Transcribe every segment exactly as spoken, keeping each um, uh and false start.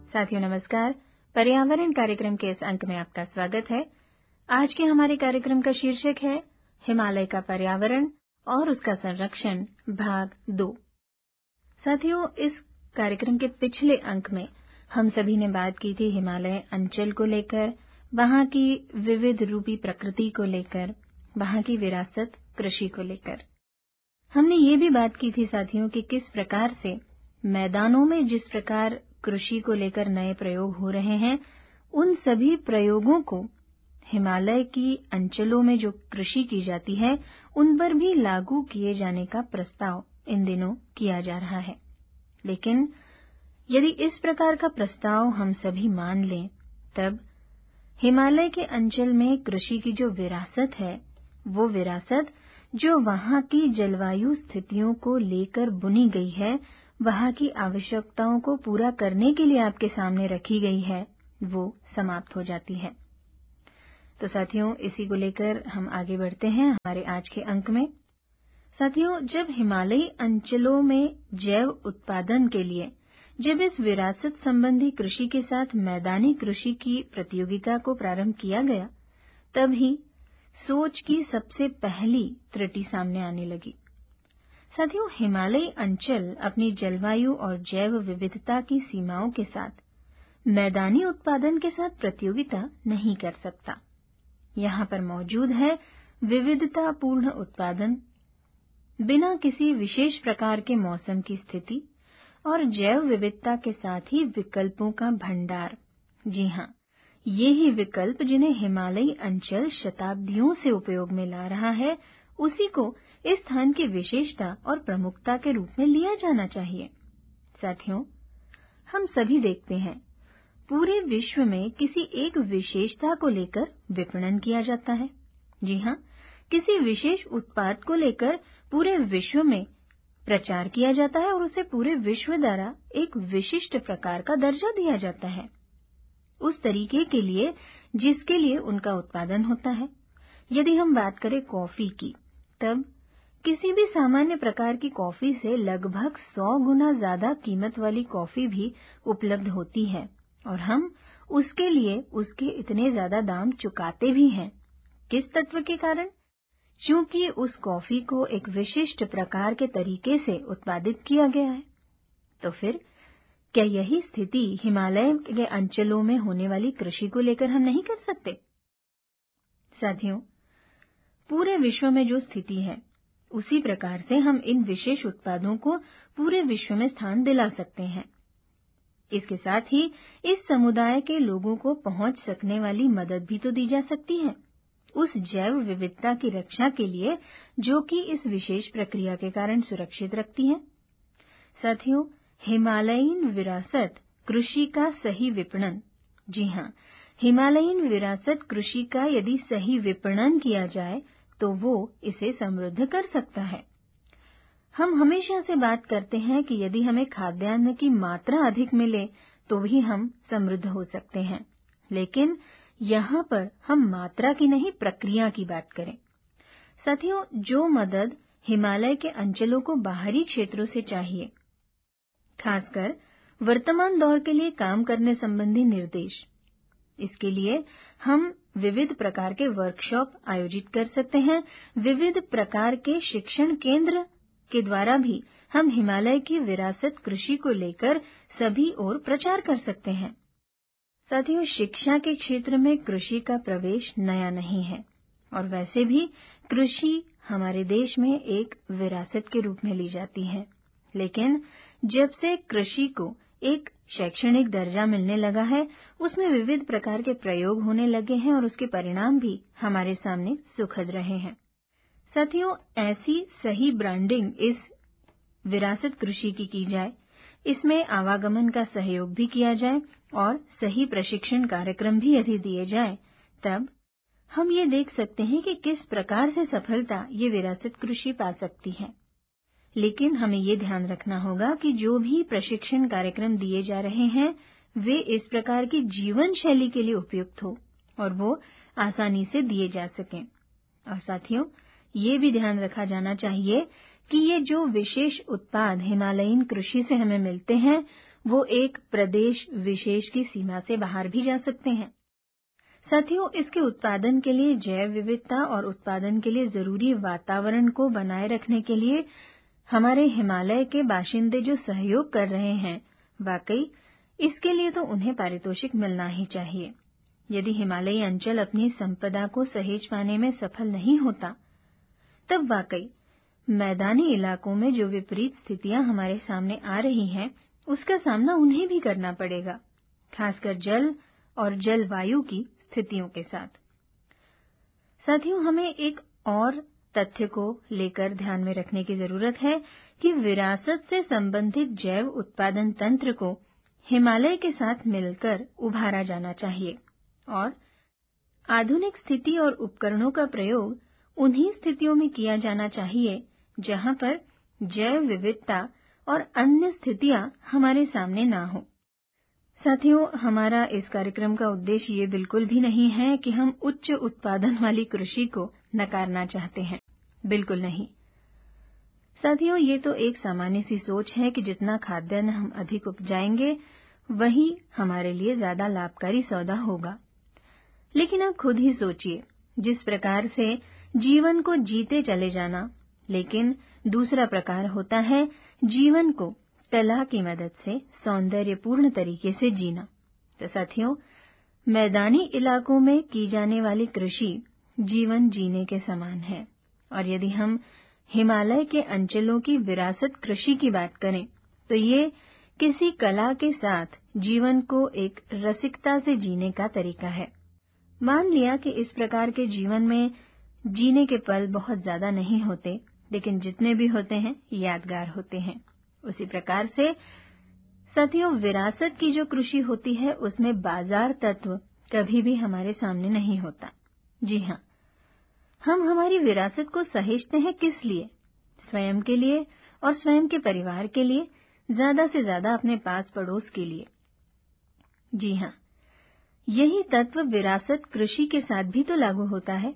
साथियों नमस्कार। पर्यावरण कार्यक्रम के इस अंक में आपका स्वागत है। आज के हमारे कार्यक्रम का शीर्षक है हिमालय का पर्यावरण और उसका संरक्षण भाग दो। साथियों, इस कार्यक्रम के पिछले अंक में हम सभी ने बात की थी हिमालय अंचल को लेकर, वहां की विविध रूपी प्रकृति को लेकर, वहां की विरासत कृषि को लेकर। हमने ये भी बात की थी साथियों कि किस प्रकार से मैदानों में जिस प्रकार कृषि को लेकर नए प्रयोग हो रहे हैं, उन सभी प्रयोगों को हिमालय की अंचलों में जो कृषि की जाती है उन पर भी लागू किए जाने का प्रस्ताव इन दिनों किया जा रहा है। लेकिन यदि इस प्रकार का प्रस्ताव हम सभी मान लें, तब हिमालय के अंचल में कृषि की जो विरासत है, वो विरासत जो वहां की जलवायु स्थितियों को लेकर बुनी गई है, वहां की आवश्यकताओं को पूरा करने के लिए आपके सामने रखी गई है, वो समाप्त हो जाती है। तो साथियों, इसी को लेकर हम आगे बढ़ते हैं हमारे आज के अंक में। साथियों, जब हिमालयी अंचलों में जैव उत्पादन के लिए जब इस विरासत संबंधी कृषि के साथ मैदानी कृषि की प्रतियोगिता को प्रारंभ किया गया, तभी सोच की सबसे पहली त्रुटि सामने आने लगी। साथियों, हिमालयी अंचल अपनी जलवायु और जैव विविधता की सीमाओं के साथ मैदानी उत्पादन के साथ प्रतियोगिता नहीं कर सकता। यहाँ पर मौजूद है विविधतापूर्ण उत्पादन, बिना किसी विशेष प्रकार के मौसम की स्थिति और जैव विविधता के साथ ही विकल्पों का भंडार। जी हाँ, ये ही विकल्प जिन्हें हिमालयी अंचल शताब्दियों से उपयोग में ला रहा है, उसी को इस स्थान की विशेषता और प्रमुखता के रूप में लिया जाना चाहिए। साथियों, हम सभी देखते हैं पूरे विश्व में किसी एक विशेषता को लेकर विपणन किया जाता है। जी हाँ, किसी विशेष उत्पाद को लेकर पूरे विश्व में प्रचार किया जाता है और उसे पूरे विश्व द्वारा एक विशिष्ट प्रकार का दर्जा दिया जाता है, उस तरीके के लिए जिसके लिए उनका उत्पादन होता है। यदि हम बात करें कॉफी की, तब किसी भी सामान्य प्रकार की कॉफी से लगभग सौ गुना ज्यादा कीमत वाली कॉफी भी उपलब्ध होती है और हम उसके लिए उसके इतने ज्यादा दाम चुकाते भी हैं। किस तत्व के कारण? क्योंकि उस कॉफी को एक विशिष्ट प्रकार के तरीके से उत्पादित किया गया है। तो फिर क्या यही स्थिति हिमालय के अंचलों में होने वाली कृषि को लेकर हम नहीं कर सकते? साथियों, पूरे विश्व में जो स्थिति है, उसी प्रकार से हम इन विशेष उत्पादों को पूरे विश्व में स्थान दिला सकते हैं। इसके साथ ही इस समुदाय के लोगों को पहुंच सकने वाली मदद भी तो दी जा सकती है, उस जैव विविधता की रक्षा के लिए जो कि इस विशेष प्रक्रिया के कारण सुरक्षित रखती है। साथियों, हिमालयीन विरासत कृषि का सही विपणन। जी हाँ, हिमालयीन विरासत कृषि का यदि सही विपणन किया जाए तो वो इसे समृद्ध कर सकता है। हम हमेशा से बात करते हैं कि यदि हमें खाद्यान्न की मात्रा अधिक मिले तो भी हम समृद्ध हो सकते हैं, लेकिन यहाँ पर हम मात्रा की नहीं, प्रक्रिया की बात करें। साथियों, जो मदद हिमालय के अंचलों को बाहरी क्षेत्रों से चाहिए, खासकर वर्तमान दौर के लिए काम करने संबंधी निर्देश, इसके लिए हम विविध प्रकार के वर्कशॉप आयोजित कर सकते हैं। विविध प्रकार के शिक्षण केंद्र के द्वारा भी हम हिमालय की विरासत कृषि को लेकर सभी ओर प्रचार कर सकते हैं। साथियों, शिक्षा के क्षेत्र में कृषि का प्रवेश नया नहीं है और वैसे भी कृषि हमारे देश में एक विरासत के रूप में ली जाती है। लेकिन जब से कृषि को एक शैक्षणिक दर्जा मिलने लगा है, उसमें विविध प्रकार के प्रयोग होने लगे हैं और उसके परिणाम भी हमारे सामने सुखद रहे हैं। साथियों, ऐसी सही ब्रांडिंग इस विरासत कृषि की की जाए, इसमें आवागमन का सहयोग भी किया जाए और सही प्रशिक्षण कार्यक्रम भी यदि दिए जाए, तब हम ये देख सकते हैं कि किस प्रकार से सफलता ये विरासत कृषि पा सकती है। लेकिन हमें ये ध्यान रखना होगा कि जो भी प्रशिक्षण कार्यक्रम दिए जा रहे हैं, वे इस प्रकार की जीवन शैली के लिए उपयुक्त हो और वो आसानी से दिए जा सकें। और साथियों, ये भी ध्यान रखा जाना चाहिए कि ये जो विशेष उत्पाद हिमालयीन कृषि से हमें मिलते हैं, वो एक प्रदेश विशेष की सीमा से बाहर भी जा सकते हैं। साथियों, इसके उत्पादन के लिए जैव विविधता और उत्पादन के लिए जरूरी वातावरण को बनाए रखने के लिए हमारे हिमालय के बाशिंदे जो सहयोग कर रहे हैं, वाकई इसके लिए तो उन्हें पारितोषिक मिलना ही चाहिए। यदि हिमालयी अंचल अपनी संपदा को सहेज पाने में सफल नहीं होता, तब वाकई मैदानी इलाकों में जो विपरीत स्थितियां हमारे सामने आ रही हैं, उसका सामना उन्हें भी करना पड़ेगा, खासकर जल और जलवायु की स्थितियों के साथ। साथियों, हमें एक और तथ्य को लेकर ध्यान में रखने की जरूरत है कि विरासत से संबंधित जैव उत्पादन तंत्र को हिमालय के साथ मिलकर उभारा जाना चाहिए और आधुनिक स्थिति और उपकरणों का प्रयोग उन्हीं स्थितियों में किया जाना चाहिए जहां पर जैव विविधता और अन्य स्थितियां हमारे सामने ना हो। साथियों, हमारा इस कार्यक्रम का उद्देश्य ये बिल्कुल भी नहीं है कि हम उच्च उत्पादन वाली कृषि को नकारना चाहते हैं, बिल्कुल नहीं। साथियों, ये तो एक सामान्य सी सोच है कि जितना खाद्यान्न हम अधिक उपजाएंगे, वही हमारे लिए ज्यादा लाभकारी सौदा होगा। लेकिन आप खुद ही सोचिए, जिस प्रकार से जीवन को जीते चले जाना, लेकिन दूसरा प्रकार होता है जीवन को कला की मदद से सौंदर्यपूर्ण तरीके से जीना। तो साथियों, मैदानी इलाकों में की जाने वाली कृषि जीवन जीने के समान है। और यदि हम हिमालय के अंचलों की विरासत कृषि की बात करें, तो ये किसी कला के साथ जीवन को एक रसिकता से जीने का तरीका है। मान लिया कि इस प्रकार के जीवन में जीने के पल बहुत ज्यादा नहीं होते, लेकिन जितने भी होते हैं यादगार होते हैं। उसी प्रकार से साथियों, विरासत की जो कृषि होती है, उसमें बाजार तत्व कभी भी हमारे सामने नहीं होता। जी हाँ, हम हमारी विरासत को सहेजते हैं किस लिए? स्वयं के लिए और स्वयं के परिवार के लिए, ज्यादा से ज्यादा अपने पास पड़ोस के लिए। जी हाँ, यही तत्व विरासत कृषि के साथ भी तो लागू होता है।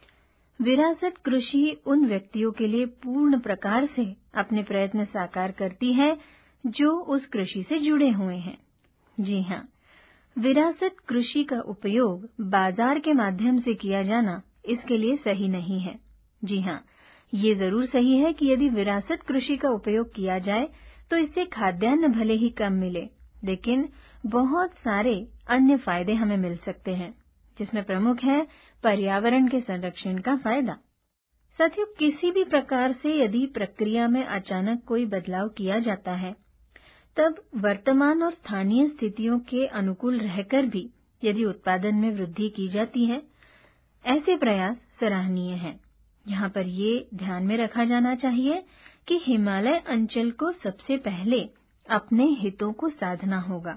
विरासत कृषि उन व्यक्तियों के लिए पूर्ण प्रकार से अपने प्रयत्न साकार करती है जो उस कृषि से जुड़े हुए हैं। जी हाँ, विरासत कृषि का उपयोग बाजार के माध्यम से किया जाना इसके लिए सही नहीं है। जी हाँ, ये जरूर सही है कि यदि विरासत कृषि का उपयोग किया जाए तो इससे खाद्यान्न भले ही कम मिले, लेकिन बहुत सारे अन्य फायदे हमें मिल सकते हैं, जिसमें प्रमुख है पर्यावरण के संरक्षण का फायदा। साथियों, किसी भी प्रकार से यदि प्रक्रिया में अचानक कोई बदलाव किया जाता है, तब वर्तमान और स्थानीय स्थितियों के अनुकूल रहकर भी यदि उत्पादन में वृद्धि की जाती है, ऐसे प्रयास सराहनीय हैं। यहाँ पर ये ध्यान में रखा जाना चाहिए कि हिमालय अंचल को सबसे पहले अपने हितों को साधना होगा।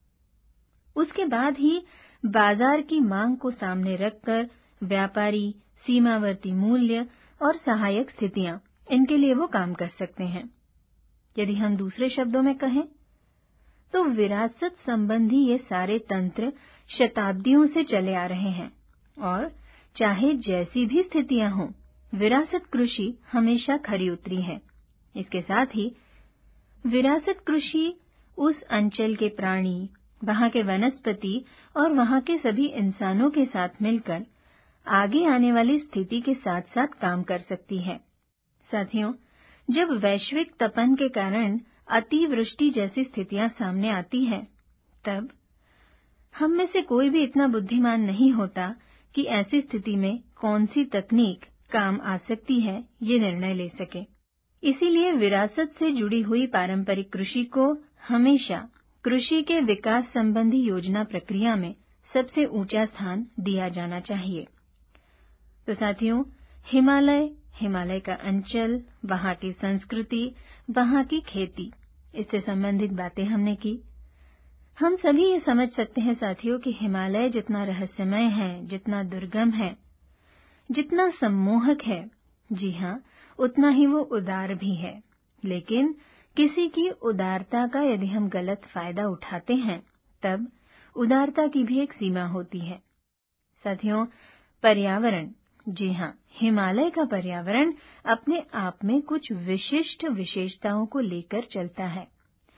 उसके बाद ही बाजार की मांग को सामने रखकर व्यापारी सीमावर्ती मूल्य और सहायक स्थितियां, इनके लिए वो काम कर सकते हैं। यदि हम दूसरे शब्दों में कहें तो विरासत संबंधी ये सारे तंत्र शताब्दियों से चले आ रहे हैं और चाहे जैसी भी स्थितियां हों, विरासत कृषि हमेशा खरी उतरी है। इसके साथ ही विरासत कृषि उस अंचल के प्राणी, वहां के वनस्पति और वहां के सभी इंसानों के साथ मिलकर आगे आने वाली स्थिति के साथ साथ काम कर सकती है। साथियों, जब वैश्विक तपन के कारण अतिवृष्टि जैसी स्थितियां सामने आती हैं, तब हम में से कोई भी इतना बुद्धिमान नहीं होता कि ऐसी स्थिति में कौन सी तकनीक काम आ सकती है, ये निर्णय ले सके। इसीलिए विरासत से जुड़ी हुई पारंपरिक कृषि को हमेशा कृषि के विकास संबंधी योजना प्रक्रिया में सबसे ऊंचा स्थान दिया जाना चाहिए। तो साथियों, हिमालय, हिमालय का अंचल, वहां की संस्कृति, वहां की खेती, इससे संबंधित बातें हमने की। हम सभी ये समझ सकते हैं साथियों कि हिमालय जितना रहस्यमय है, जितना दुर्गम है, जितना सम्मोहक है, जी हाँ, उतना ही वो उदार भी है। लेकिन किसी की उदारता का यदि हम गलत फायदा उठाते हैं, तब उदारता की भी एक सीमा होती है। साथियों, पर्यावरण, जी हाँ, हिमालय का पर्यावरण अपने आप में कुछ विशिष्ट विशेषताओं को लेकर चलता है।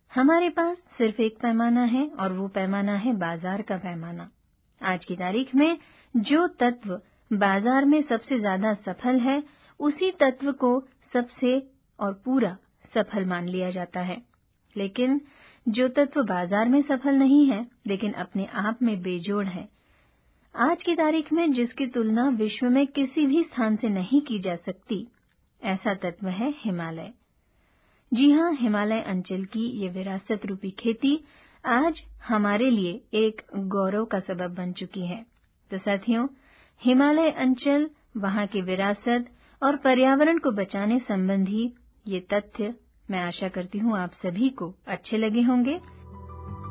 हमारे पास सिर्फ एक पैमाना है और वो पैमाना है बाजार का पैमाना। आज की तारीख में जो तत्व बाजार में सबसे ज्यादा सफल है, उसी तत्व को सबसे और पूरा सफल मान लिया जाता है। लेकिन जो तत्व बाजार में सफल नहीं है, लेकिन अपने आप में बेजोड़ है, आज की तारीख में जिसकी तुलना विश्व में किसी भी स्थान से नहीं की जा सकती, ऐसा तत्व है हिमालय। जी हाँ, हिमालय अंचल की ये विरासत रूपी खेती आज हमारे लिए एक गौरव का सबब बन चुकी है। तो साथियों, हिमालय अंचल, वहाँ की विरासत और पर्यावरण को बचाने संबंधी ये तथ्य मैं आशा करती हूँ आप सभी को अच्छे लगे होंगे।